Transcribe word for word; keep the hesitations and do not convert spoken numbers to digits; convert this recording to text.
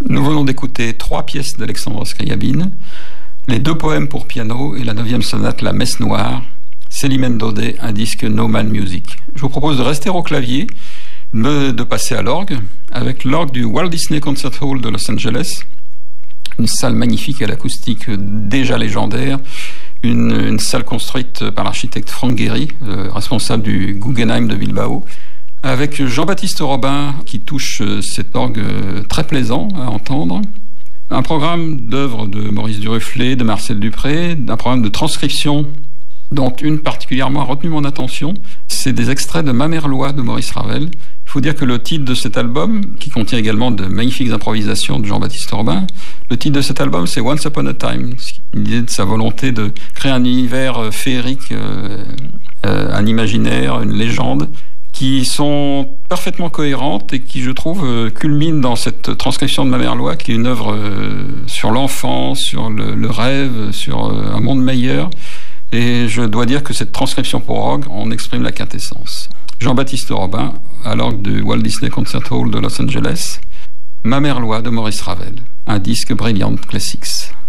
Nous venons d'écouter trois pièces d'Alexandre Scriabine, les deux poèmes pour piano et la neuvième sonate La Messe Noire, Célimène Daudet, un disque No Man Music. Je vous propose de rester au clavier, de passer à l'orgue, avec l'orgue du Walt Disney Concert Hall de Los Angeles, une salle magnifique à l'acoustique déjà légendaire, une, une salle construite par l'architecte Frank Gehry, euh, responsable du Guggenheim de Bilbao, avec Jean-Baptiste Robin qui touche cet orgue très plaisant à entendre. Un programme d'œuvres de Maurice Duruflé, de Marcel Dupré, un programme de transcription dont une particulièrement a retenu mon attention. C'est des extraits de Ma Mère Loi de Maurice Ravel. Il faut dire que le titre de cet album, qui contient également de magnifiques improvisations de Jean-Baptiste Robin, le titre de cet album c'est Once Upon a Time, une idée de sa volonté de créer un univers féerique, euh, euh, un imaginaire, une légende, qui sont parfaitement cohérentes et qui, je trouve, euh, culminent dans cette transcription de Ma Mère Loi, qui est une œuvre euh, sur l'enfant, sur le, le rêve, sur euh, un monde meilleur. Et je dois dire que cette transcription pour orgue en exprime la quintessence. Jean-Baptiste Robin, à l'orgue du Walt Disney Concert Hall de Los Angeles, Ma Mère Loi de Maurice Ravel, un disque Brilliant Classics.